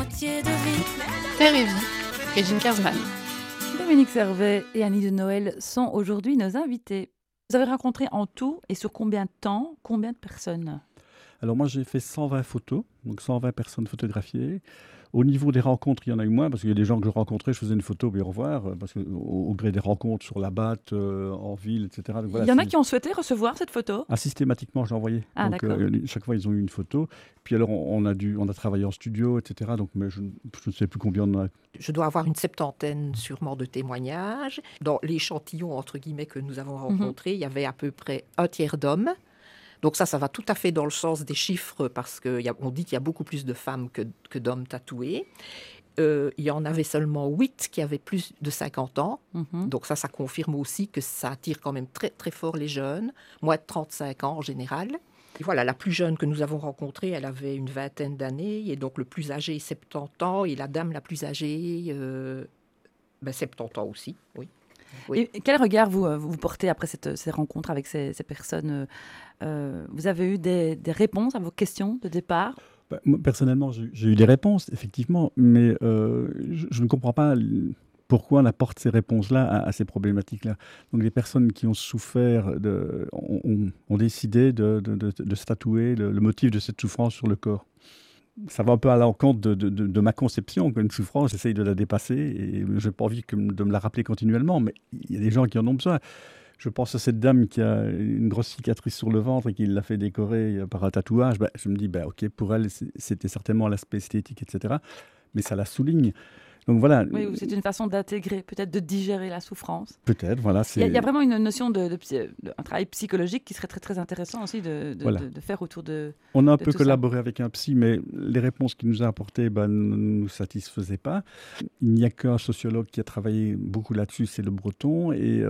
moitié de vie. Terre et vie, Régine Kersman. Dominique Servet et Annie de Noël sont aujourd'hui nos invités. Vous avez rencontré en tout et sur combien de temps, combien de personnes ? Alors moi j'ai fait 120 photos, donc 120 personnes photographiées. Au niveau des rencontres, il y en a eu moins, parce qu'il y a des gens que je rencontrais, je faisais une photo, puis au revoir, parce qu'au gré des rencontres sur la batte, en ville, etc. Donc, voilà, il y en a qui ont souhaité recevoir cette photo ? Systématiquement, j'ai envoyé. Ah, donc, d'accord. chaque fois, ils ont eu une photo. Puis alors, on a travaillé en studio, etc. Donc, mais je ne sais plus combien on a. Je dois avoir une septantaine sûrement de témoignages. Dans l'échantillon, entre guillemets, que nous avons rencontré, il y avait à peu près un tiers d'hommes. Donc ça va tout à fait dans le sens des chiffres, parce qu'on dit qu'il y a beaucoup plus de femmes que d'hommes tatoués. Il y en avait seulement 8 qui avaient plus de 50 ans. Donc ça confirme aussi que ça attire quand même très, très fort les jeunes, moins de 35 ans en général. Et voilà, la plus jeune que nous avons rencontrée, elle avait une vingtaine d'années, et donc le plus âgé, 70 ans, et la dame la plus âgée, 70 ans aussi, oui. Oui. Et quel regard vous portez après ces rencontres avec ces personnes ? Vous avez eu des réponses à vos questions de départ ? Moi, personnellement, j'ai eu des réponses, effectivement, mais je ne comprends pas pourquoi on apporte ces réponses-là à ces problématiques-là. Donc les personnes qui ont souffert ont décidé de se tatouer le motif de cette souffrance sur le corps. Ça va un peu à l'encontre de ma conception qu'une souffrance, j'essaye de la dépasser et je n'ai pas envie de me la rappeler continuellement, mais il y a des gens qui en ont besoin. Je pense à cette dame qui a une grosse cicatrice sur le ventre et qui l'a fait décorer par un tatouage. Je me dis, ok, pour elle, c'était certainement l'aspect esthétique, etc. Mais ça la souligne. Donc voilà. Oui, c'est une façon d'intégrer, peut-être de digérer la souffrance. Peut-être, voilà. Il y a vraiment une notion un travail psychologique qui serait très, très intéressant aussi de faire autour de. On a un peu collaboré avec un psy, mais les réponses qu'il nous a apportées ne nous satisfaisaient pas. Il n'y a qu'un sociologue qui a travaillé beaucoup là-dessus, c'est Le Breton. Et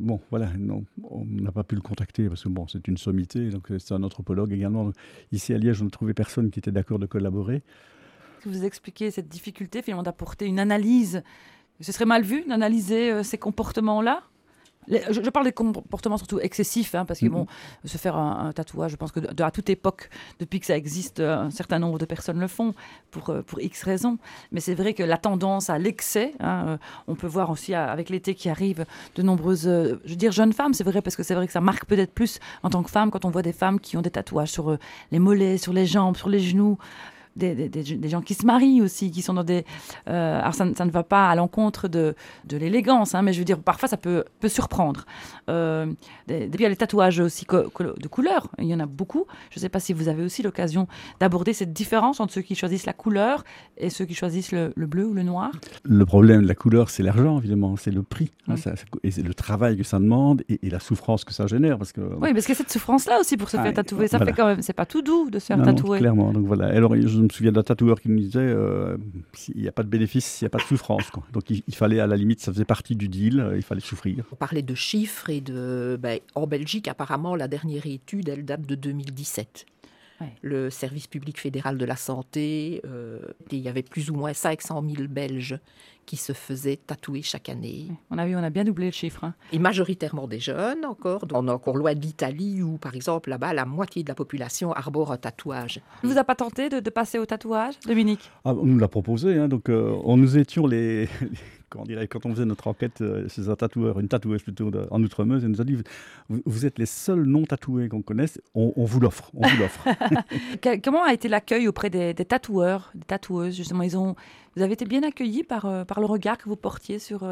on n'a pas pu le contacter parce que c'est une sommité, donc c'est un anthropologue également. Donc, ici à Liège, on ne trouvait personne qui était d'accord de collaborer. Vous expliquez cette difficulté finalement d'apporter une analyse. Ce serait mal vu d'analyser ces comportements-là ? Je parle des comportements surtout excessifs, parce que se faire un tatouage, je pense que à toute époque, depuis que ça existe, un certain nombre de personnes le font pour X raisons. Mais c'est vrai que la tendance à l'excès, on peut voir aussi avec l'été qui arrive de nombreuses, jeunes femmes, c'est vrai, parce que c'est vrai que ça marque peut-être plus en tant que femme quand on voit des femmes qui ont des tatouages sur les mollets, sur les jambes, sur les genoux. Des gens qui se marient aussi, qui sont dans des... alors ça ne va pas à l'encontre de l'élégance, mais je veux dire, parfois ça peut surprendre. Puis il y a les tatouages aussi de couleur, il y en a beaucoup. Je ne sais pas si vous avez aussi l'occasion d'aborder cette différence entre ceux qui choisissent la couleur et ceux qui choisissent le bleu ou le noir. Le problème de la couleur, c'est l'argent, évidemment, c'est le prix. Et c'est le travail que ça demande et la souffrance que ça génère. Parce que y a cette souffrance-là aussi pour se faire tatouer. Ça fait quand même... C'est pas tout doux de se faire tatouer. Non, clairement, donc voilà. Alors, je me souviens d'un tatoueur qui me disait il n'y a pas de bénéfice, il n'y a pas de souffrance, quoi. Donc il fallait, à la limite, ça faisait partie du deal, il fallait souffrir. On parlait de chiffres et en Belgique, apparemment, la dernière étude, elle date de 2017. Ouais. Le service public fédéral de la santé, il y avait plus ou moins 500 000 Belges qui se faisaient tatouer chaque année. On a bien doublé le chiffre. Et majoritairement des jeunes encore. On est encore loin de l'Italie où, par exemple, là-bas, la moitié de la population arbore un tatouage. Vous a pas tenté de passer au tatouage, Dominique ? On nous l'a proposé, donc nous étions quand on faisait notre enquête chez un tatoueur, une tatoueuse plutôt en Outremeuse, elle nous a dit vous êtes les seuls non tatoués qu'on connaisse, on vous l'offre. Comment a été l'accueil auprès des tatoueurs, des tatoueuses justement vous avez été bien accueillis par le regard que vous portiez sur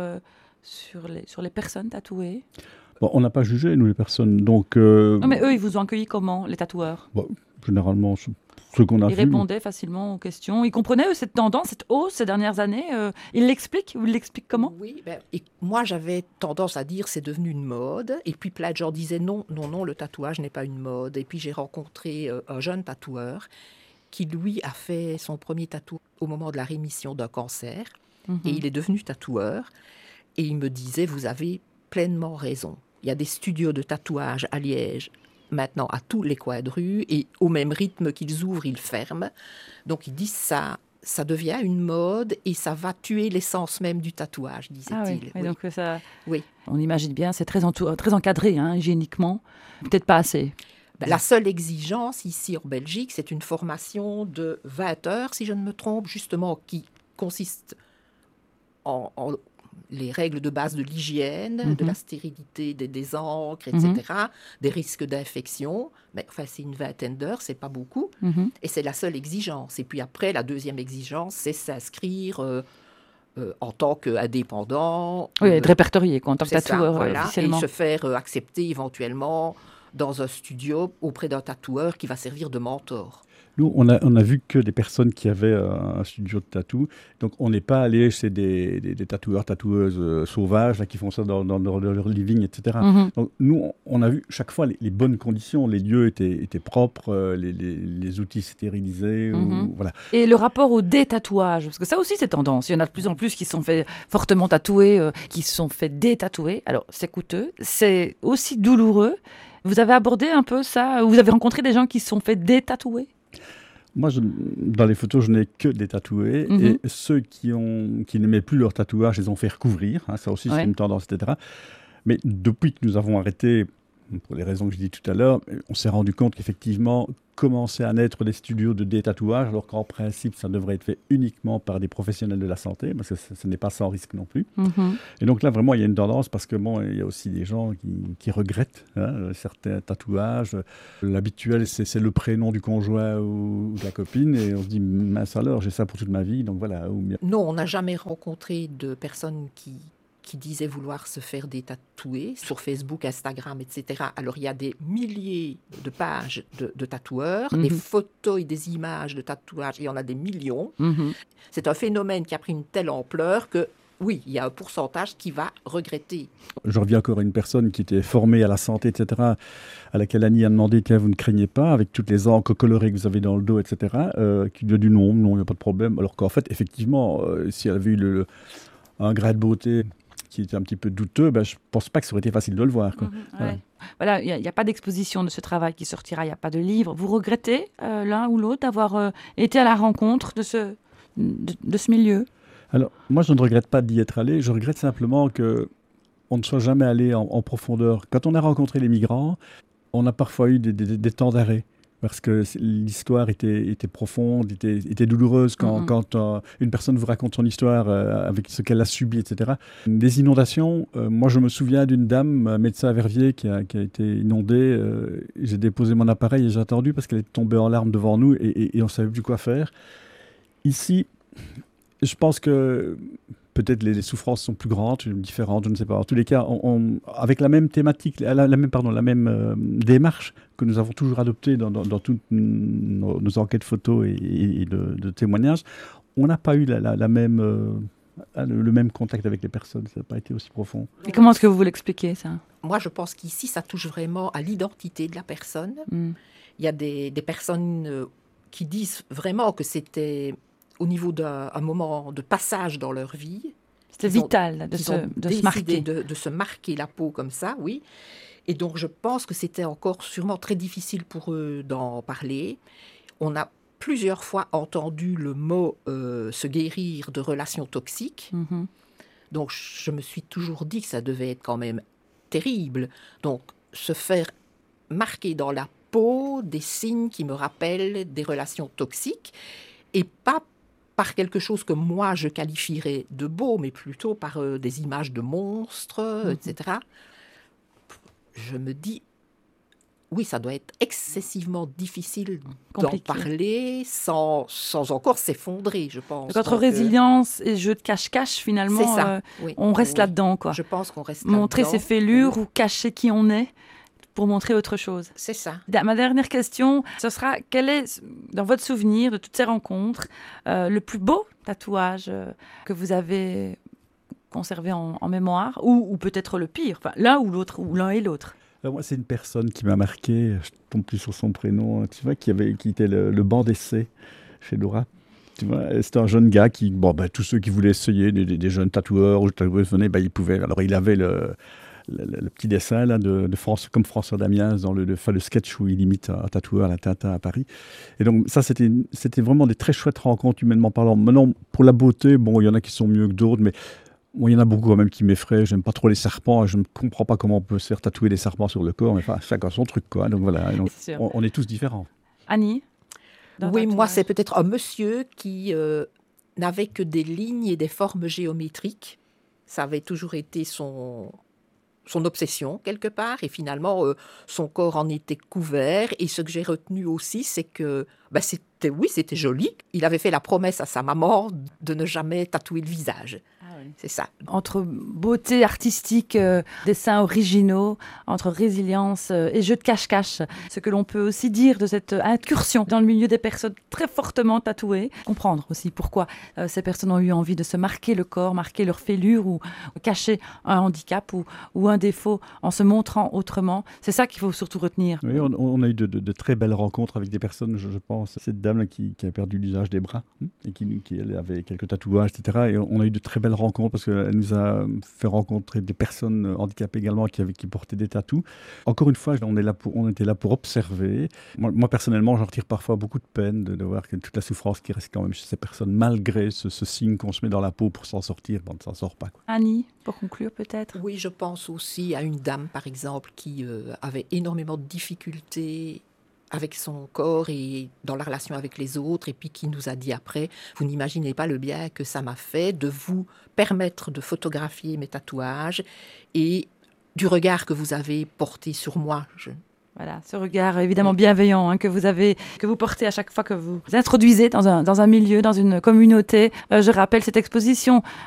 les personnes tatouées ? On n'a pas jugé, nous, les personnes. Donc, Non, mais eux, ils vous ont accueillis comment, les tatoueurs ? Généralement, ce qu'on a vu. Ils répondaient facilement aux questions. Ils comprenaient cette tendance, cette hausse ces dernières années. Ils l'expliquent ? Vous l'expliquez comment ? Oui, et moi, j'avais tendance à dire c'est devenu une mode. Et puis plein de gens disaient non, le tatouage n'est pas une mode. Et puis j'ai rencontré un jeune tatoueur qui, lui, a fait son premier tatou au moment de la rémission d'un cancer. Et il est devenu tatoueur. Et il me disait, vous avez pleinement raison. Il y a des studios de tatouage à Liège, maintenant à tous les coins de rue, et au même rythme qu'ils ouvrent, ils ferment. Donc il dit, ça devient une mode et ça va tuer l'essence même du tatouage, disait-il. Ah oui. Oui. Donc ça... Oui. On imagine bien, c'est très encadré, hygiéniquement. Peut-être pas assez. La seule exigence ici en Belgique, c'est une formation de 20 heures, si je ne me trompe, justement, qui consiste en les règles de base de l'hygiène, de la stérilité des encres, etc., des risques d'infection. Mais enfin, c'est une vingtaine d'heures, c'est pas beaucoup. Et c'est la seule exigence. Et puis après, la deuxième exigence, c'est s'inscrire en tant qu'indépendant. Oui, être répertorié, quoi, en tant que C'est ça, tatoueur, voilà, officiellement. et se faire accepter éventuellement dans un studio auprès d'un tatoueur qui va servir de mentor. Nous, on a vu que des personnes qui avaient un studio de tatou. Donc, on n'est pas allé chez des tatoueurs, tatoueuses sauvages là, qui font ça dans leur living, etc. Donc, nous, on a vu chaque fois les bonnes conditions. Les lieux étaient propres, les outils stérilisés. Voilà. Et le rapport au détatouage, parce que ça aussi, c'est tendance. Il y en a de plus en plus qui sont fait fortement tatouer, qui se sont fait détatouer. Alors, c'est coûteux, c'est aussi douloureux. Vous avez abordé un peu ça? Vous avez rencontré des gens qui se sont fait détatouer? Moi, dans les photos, je n'ai que des tatoués. Et ceux qui n'aimaient plus leur tatouage, ils ont fait recouvrir. Hein, ça aussi, c'est une tendance, etc. Mais depuis que nous avons arrêté, pour les raisons que je dis tout à l'heure, on s'est rendu compte qu'effectivement, commençaient à naître des studios de détatouage, alors qu'en principe, ça devrait être fait uniquement par des professionnels de la santé, parce que ce n'est pas sans risque non plus. Et donc là, vraiment, il y a une tendance, parce que bon, il y a aussi des gens qui regrettent certains tatouages. L'habituel, c'est le prénom du conjoint ou de la copine, et on se dit, mince alors, j'ai ça pour toute ma vie, donc voilà. Non, on n'a jamais rencontré de personnes qui disaient vouloir se faire détatouer sur Facebook, Instagram, etc. Alors, il y a des milliers de pages de tatoueurs, des photos et des images de tatouages, il y en a des millions. C'est un phénomène qui a pris une telle ampleur que, oui, il y a un pourcentage qui va regretter. Je reviens encore à une personne qui était formée à la santé, etc., à laquelle Annie a demandé, tiens, vous ne craignez pas, avec toutes les encres colorées que vous avez dans le dos, etc., qui lui a dit non, il n'y a pas de problème. Alors qu'en fait, effectivement, si elle avait eu un grain de beauté qui était un petit peu douteux, je ne pense pas que ça aurait été facile de le voir. Quoi. Voilà, il n'y a pas d'exposition de ce travail qui sortira, il n'y a pas de livre. Vous regrettez l'un ou l'autre d'avoir été à la rencontre de ce milieu? Alors, moi, je ne regrette pas d'y être allé. Je regrette simplement qu'on ne soit jamais allé en profondeur. Quand on a rencontré les migrants, on a parfois eu des temps d'arrêt. Parce que l'histoire était profonde, était douloureuse quand une personne vous raconte son histoire avec ce qu'elle a subi, etc. Des inondations, moi je me souviens d'une dame, médecin à Verviers, qui a été inondée. J'ai déposé mon appareil et j'ai attendu parce qu'elle est tombée en larmes devant nous et on ne savait plus quoi faire. Ici, je pense que peut-être les souffrances sont plus grandes, différentes, je ne sais pas. En tous les cas, avec la même thématique, la même démarche que nous avons toujours adoptée dans toutes nos enquêtes photos et de témoignages, on n'a pas eu le même contact avec les personnes. Ça n'a pas été aussi profond. Et comment est-ce que vous l'expliquez, ça? Moi, je pense qu'ici, ça touche vraiment à l'identité de la personne. Il y a des personnes qui disent vraiment que c'était au niveau d'un moment de passage dans leur vie. C'était vital de se marquer. De se marquer la peau comme ça, oui. Et donc, je pense que c'était encore sûrement très difficile pour eux d'en parler. On a plusieurs fois entendu le mot se guérir de relations toxiques. Donc, je me suis toujours dit que ça devait être quand même terrible. Donc, se faire marquer dans la peau des signes qui me rappellent des relations toxiques et pas par quelque chose que moi je qualifierais de beau, mais plutôt par des images de monstres, etc. Je me dis, oui, ça doit être excessivement difficile d'en parler sans encore s'effondrer, je pense. Votre résilience et jeu de cache-cache, finalement, c'est ça. On reste là-dedans, quoi. Je pense qu'on reste montrer là-dedans. ses fêlures ou cacher qui on est pour montrer autre chose. C'est ça. Ma dernière question, ce sera, quel est, dans votre souvenir de toutes ces rencontres, le plus beau tatouage que vous avez conservé en mémoire, ou peut-être le pire, enfin, l'un ou l'autre, ou l'un et l'autre? Alors moi, c'est une personne qui m'a marqué, je ne tombe plus sur son prénom, tu vois, qui était le banc d'essai chez Laura. Tu vois, c'était un jeune gars qui, tous ceux qui voulaient essayer, des jeunes tatoueurs ou tatoueuses venaient, ils pouvaient. Alors il avait le petit dessin là, de France, comme François Damiens dans le sketch où il imite un tatoueur à la Tintin à Paris. Et donc ça, c'était vraiment des très chouettes rencontres humainement parlant. Maintenant, pour la beauté, il y en a qui sont mieux que d'autres, mais Moi, il y en a beaucoup quand même qui m'effraient. J'aime pas trop les serpents. Je ne comprends pas comment on peut se faire tatouer des serpents sur le corps. Mais enfin, chacun son truc, quoi. Donc voilà. Donc, C'est sûr. on est tous différents. Annie d'un Oui, moi, tatouage. c'est peut-être un monsieur qui n'avait que des lignes et des formes géométriques. Ça avait toujours été son obsession, quelque part. Et finalement, son corps en était couvert. Et ce que j'ai retenu aussi, c'est que c'était joli. Il avait fait la promesse à sa maman de ne jamais tatouer le visage. C'est ça. Entre beauté artistique, dessins originaux, entre résilience et jeu de cache-cache. Ce que l'on peut aussi dire de cette incursion dans le milieu des personnes très fortement tatouées. Comprendre aussi pourquoi ces personnes ont eu envie de se marquer le corps, marquer leur fêlure ou cacher un handicap ou un défaut en se montrant autrement. C'est ça qu'il faut surtout retenir. Oui, on a eu de très belles rencontres avec des personnes, je pense. Cette dame là, qui a perdu l'usage des bras et qui elle avait quelques tatouages, etc. Et on a eu de très belles rencontres parce qu'elle nous a fait rencontrer des personnes handicapées également qui portaient des tatous. Encore une fois, on était là pour observer. Moi personnellement, j'en retire parfois beaucoup de peine de voir que toute la souffrance qui reste quand même chez ces personnes, malgré ce signe qu'on se met dans la peau pour s'en sortir, on ne s'en sort pas, quoi. Annie, pour conclure peut-être. Oui, je pense aussi à une dame, par exemple, qui avait énormément de difficultés avec son corps et dans la relation avec les autres, et puis qui nous a dit après, vous n'imaginez pas le bien que ça m'a fait de vous permettre de photographier mes tatouages et du regard que vous avez porté sur moi. Voilà, ce regard évidemment bienveillant que vous portez à chaque fois que vous vous introduisez dans un milieu, dans une communauté. Je rappelle cette exposition